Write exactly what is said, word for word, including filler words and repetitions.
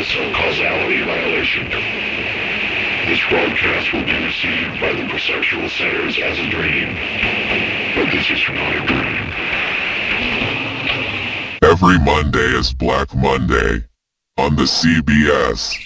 a causality violation. This broadcast will be received by the perceptual centers as a dream, but this is not a dream. Every Monday is Black Monday on the C B S.